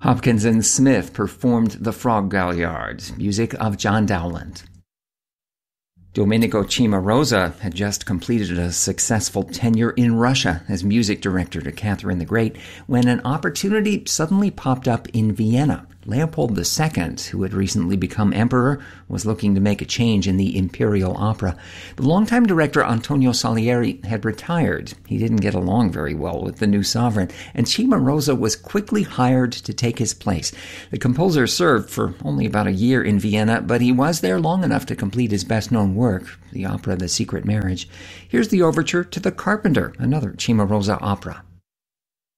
Hopkins and Smith performed The Frog Galliard, music of John Dowland. Domenico Cimarosa had just completed a successful tenure in Russia as music director to Catherine the Great when an opportunity suddenly popped up in Vienna. Leopold II, who had recently become emperor, was looking to make a change in the imperial opera. The longtime director Antonio Salieri had retired. He didn't get along very well with the new sovereign, and Cimarosa was quickly hired to take his place. The composer served for only about a year in Vienna, but he was there long enough to complete his best-known work, the opera The Secret Marriage. Here's the overture to The Carpenter, another Cimarosa opera.